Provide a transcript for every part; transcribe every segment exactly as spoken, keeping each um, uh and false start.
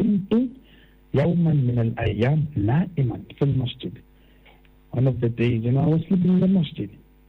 كنت يوما من الأيام نائما في المسجد. One of the days, you know, I was sleeping in the masjid.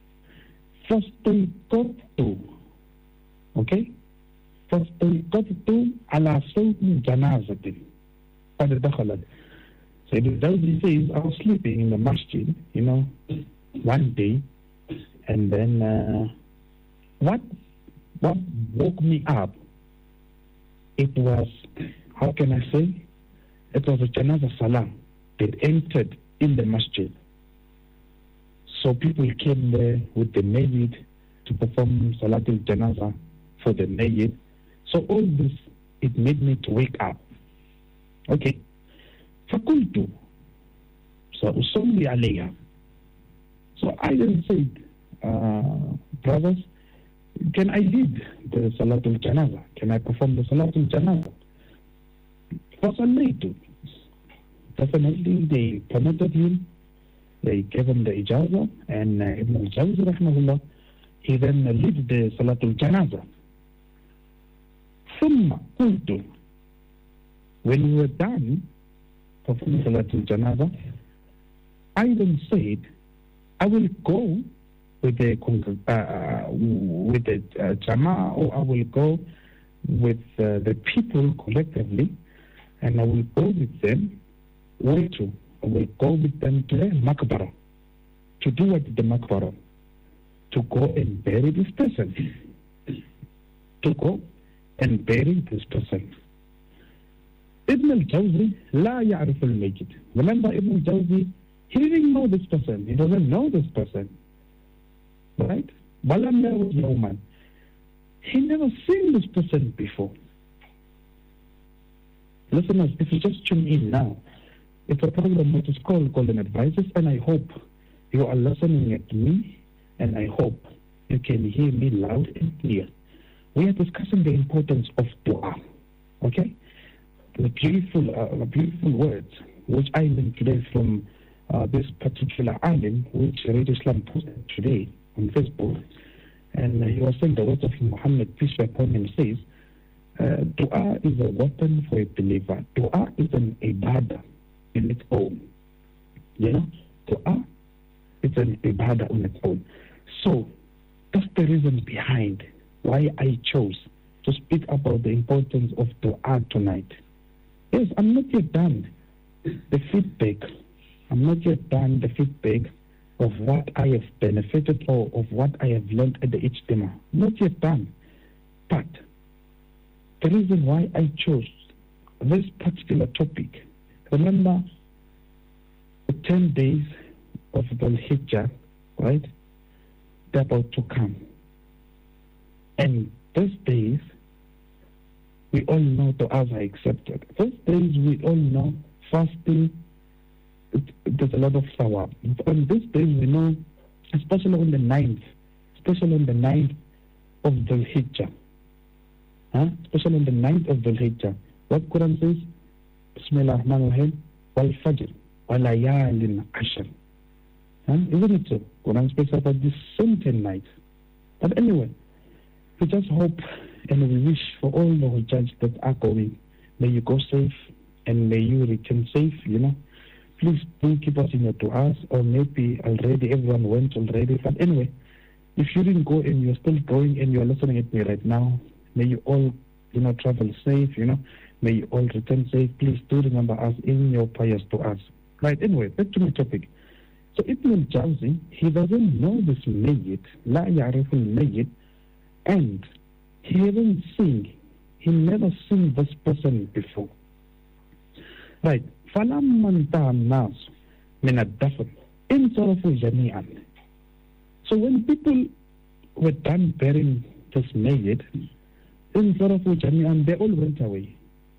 فاستيقظت, okay? فاستيقظت على صوت جنازة قد دخلت. So the Dawdi says, I was sleeping in the masjid, you know, one day, and then uh, what what woke me up? It was, how can I say? It was a Janazah Salah that entered in the masjid. So people came there with the Mayyid to perform Salatul Janazah for the Mayyid. So all this, it made me to wake up. Okay. فقلت سأصلي عليها. So I then said, uh, brothers, can I lead the Salatul Janazah? Can I perform the Salatul Janazah? فصليت. Definitely they permitted him. They gave him the ijazah, and uh, Ibn al-Jawzi rahmahullah, he then uh, led the Salatul Janazah. ثم قلت, when we were done performing Salatul Janazah, I then said, I will go with the uh, with the uh, Jama'ah, or I will go with uh, the people collectively, and I will go with them. Where to? I will go with them to the Maqbarah. To do what the Maqbarah? To go and bury this person. To go and bury this person. Ibn al-Jawzi la ya'rif al-Mayyit. Remember, Ibn al-Jawzi, he didn't know this person. He doesn't know this person. Right? Walam yarawhu yawman. He never seen this person before. Listeners, if you just tune in now, it's a program which is called Golden Advices, and I hope you are listening at me, and I hope you can hear me loud and clear. We are discussing the importance of dua. Okay? The beautiful, uh, the beautiful words which I learned today from uh, this particular alim, which Radio Islam posted today on Facebook, and uh, he was saying the words of Muhammad, peace be upon him, says, uh, dua is a weapon for a believer. Dua is an ibadah in its own. You know, dua is an ibadah on its own. So that's the reason behind why I chose to speak about the importance of dua tonight. Yes, I'm not yet done the feedback. I'm not yet done the feedback of what I have benefited or of what I have learned at the Ijtima. Not yet done. But the reason why I chose this particular topic, remember the ten days of Dhul Hijjah, right? They're about to come. And these days, we all know du'as are accepted. These days, we all know fasting, it, there's a lot of sawab. On these days, we know, especially on the ninth, especially on the ninth of Dhul Hijjah, huh? especially on the ninth of Dhul Hijjah, what Quran says, Bismillah ar-Rahman ar-Rahim, wal fajr, wa layalin ashr. Huh? Isn't it so? Quran speaks about this same ten nights. But anyway, we just hope and we wish for all the Hujjaj that are going, may you go safe and may you return safe, you know. Please do keep us in your du'as, or maybe already everyone went already. But anyway, if you didn't go and you're still going and you're listening at me right now, may you all, you know, travel safe, you know. May you all return safe. Please do remember us in your prayers to us. Right, anyway, back to my topic. So Ibn al-Jawzi, he doesn't know this Mayyit, la ya'rifu al-Mayyit, and he hasn't seen, he never seen this person before. Right. فَلَمَّا انْتَهَى النَّاسُ مِنَ الدَّفْنِ انْصَرَفُوا جَمِيعًا. So when people were done burying this Mayyit, انْصَرَفُوا جَمِيعًا, they all went away.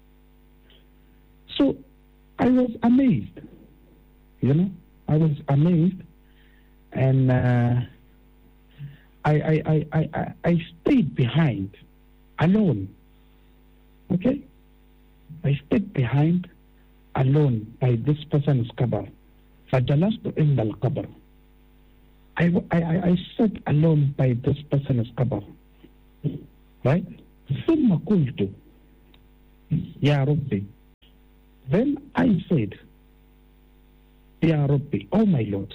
So I was amazed, you know, I was amazed, and uh, I, I, I, I, I stayed behind, alone, okay? I stayed behind, alone, by this person's qabr. فَجَلَسْتُ إِنَّ الْقَبْرِ. I, I, I sat alone by this person's qabr, right? ثُمَّ قُلْتُ يَا رَبِّي Then I said, Ya Rabbi, oh my Lord,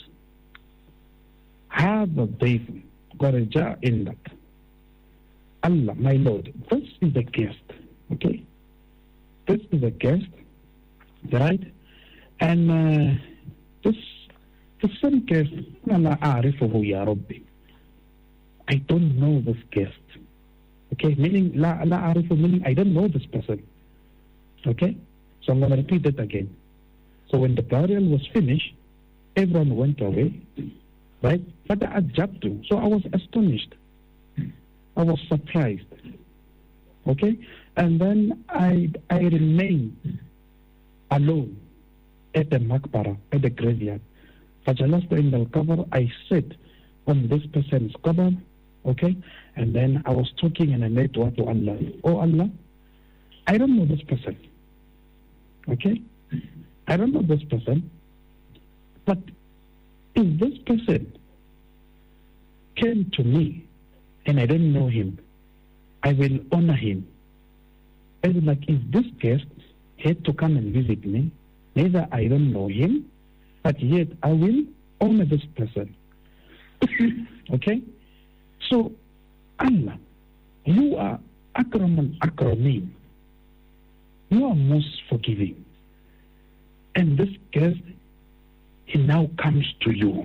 هذا الضيف قد جاء عندك. Allah, my Lord, this is a guest, okay? This is a guest, right? And uh, this, the same guest, لا أعرفه يا ربي. I don't know this guest, okay? Meaning, لا لا أعرفه, meaning I don't know this person, okay? So I'm going to repeat it again. So when the burial was finished, everyone went away, right? But I jumped to, so I was astonished. I was surprised, okay? And then I I remained alone at the maqbara, at the graveyard. فجلست عند القبر, I sat on this person's qabr, okay? And then I was talking and I made dua to Allah. Oh Allah, I don't know this person, okay? I don't know this person, but if this person came to me and I don't know him, I will honor him. It's like if this guest had to come and visit me, neither I don't know him, but yet I will honor this person. Okay? So, Allah, you are Akram al-Akramin. You are most forgiving. And this guest, he now comes to you.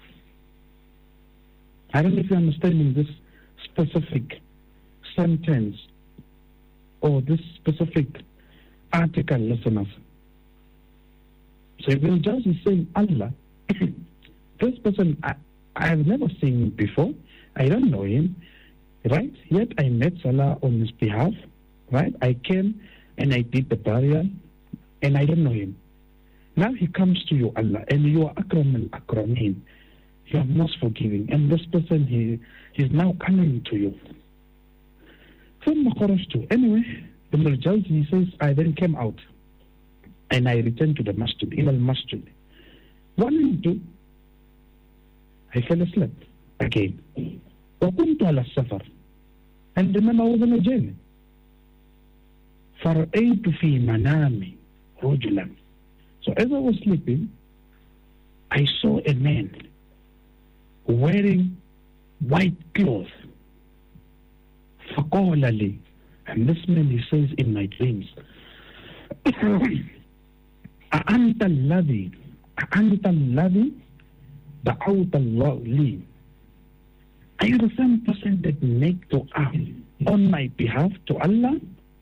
I don't know if you're understanding this specific sentence or this specific article, listeners. So Ibn Jawzi is saying, Allah, this person, I, I have never seen him before. I don't know him, right? Yet I made salah on his behalf, right? I came and I did the burial and I don't know him. Now he comes to you, Allah, and you are Akram al-Akramin. You are most forgiving. And this person, he is now coming to you. ثم خرجت. Anyway, Ibn al-Jawzi, he says, I then came out and I returned to the masjid, ila al-masjid. What did I do? I fell asleep again. وكنت على السفر. And then I was on a journey. فرأيت في منامي رجلا. So as I was sleeping, I saw a man wearing white clothes. فقال لي, and this man, he says in my dreams, أأنت الذي أأنت الذي دعوت الله لي? Are you the same person that make dua on my behalf to Allah?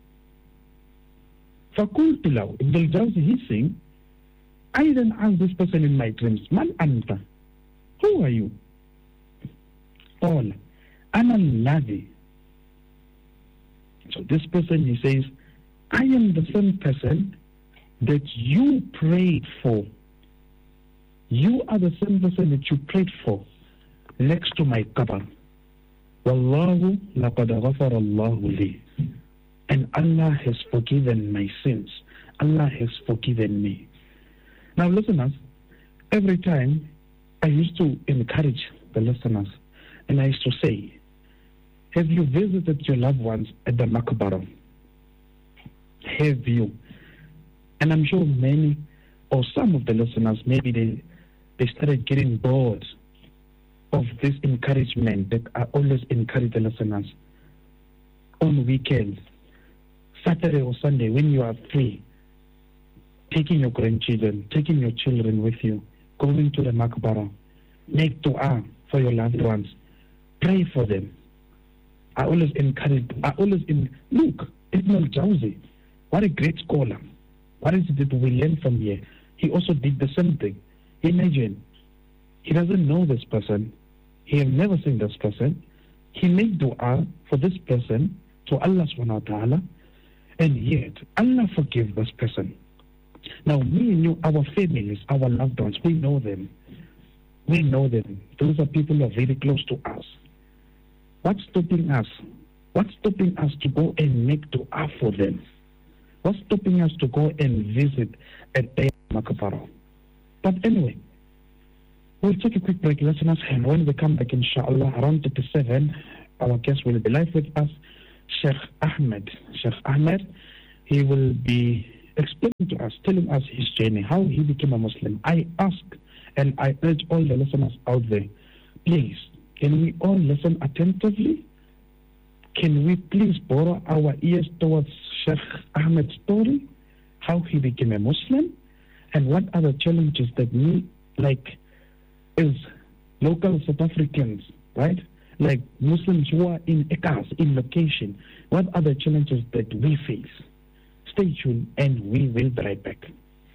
فقلت له, Ibn al-Jawzi, he's saying, I then asked this person in my dreams, Man anta? Who are you? قال أنا الذي. So this person, he says, I am the same person that you prayed for. You are the same person that you prayed for next to my qabr. Wallahu laqad ghafara Allahu li. And Allah has forgiven my sins. Allah has forgiven me. Now listeners, every time I used to encourage the listeners, and I used to say, have you visited your loved ones at the maqbara? Have you? And I'm sure many or some of the listeners, maybe they, they started getting bored of this encouragement that I always encourage the listeners. On weekends, Saturday or Sunday, when you are free, taking your grandchildren, taking your children with you, going to the maqbara, make dua for your loved ones, pray for them. I always encourage, I always, in, look, Ibn al-Jawzi, what a great scholar. What is it that we learn from here? He also did the same thing. Imagine, he doesn't know this person. He has never seen this person. He made dua for this person to Allah subhanahu wa ta'ala, and yet Allah forgive this person. Now, me and you, our families, our loved ones, we know them. We know them. Those are people who are very close to us. What's stopping us? What's stopping us to go and make dua for them? What's stopping us to go and visit at their maqbara? But anyway, we'll take a quick break, listeners, and when we come back, inshallah, around thirty-seven, our guest will be live with us, Sheikh Ahmed. Sheikh Ahmed, he will be explaining to us, telling us his journey, how he became a Muslim. I ask and I urge all the listeners out there, please, can we all listen attentively? Can we please borrow our ears towards Sheikh Ahmed's story, how he became a Muslim, and what are the challenges that we, like, as local South Africans, right? Like Muslims who are in Ekas, in location, what are the challenges that we face? Stay tuned and we will be right back.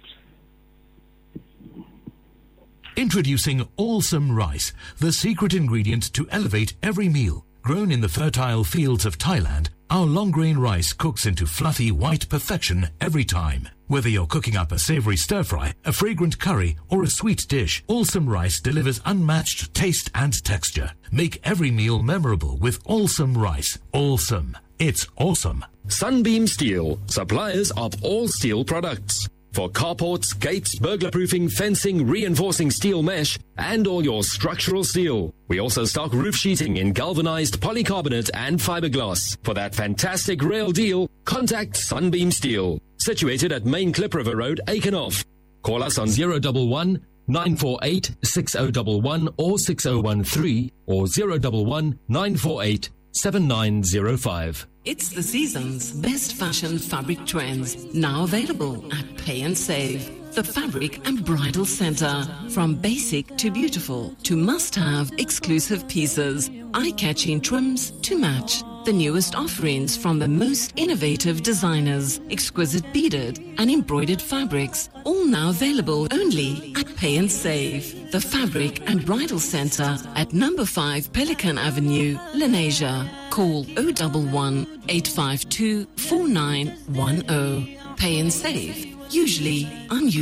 Introducing Awesome Rice, the secret ingredient to elevate every meal. Grown in the fertile fields of Thailand, our long-grain rice cooks into fluffy white perfection every time. Whether you're cooking up a savory stir-fry, a fragrant curry, or a sweet dish, Awesome Rice delivers unmatched taste and texture. Make every meal memorable with Awesome Rice. Awesome. It's awesome. Sunbeam Steel, suppliers of all steel products. For carports, gates, burglar-proofing, fencing, reinforcing steel mesh, and all your structural steel. We also stock roof sheeting in galvanized polycarbonate and fiberglass. For that fantastic rail deal, contact Sunbeam Steel. Situated at Main Klip River Road, Aikenhof. Call us on zero one one, nine four eight, six zero one one or six zero one three or zero one one, nine four eight, seven nine zero five. It's the season's best fashion fabric trends, now available at Pay and Save. The Fabric and Bridal Center. From basic to beautiful to must-have exclusive pieces, eye-catching trims to match. The newest offerings from the most innovative designers, exquisite beaded and embroidered fabrics, all now available only at Pay and Save. The Fabric and Bridal Center at number five Pelican Avenue, Lenasia. Call zero one one, eight five two, four nine one zero. Pay and Save. Usually unusual.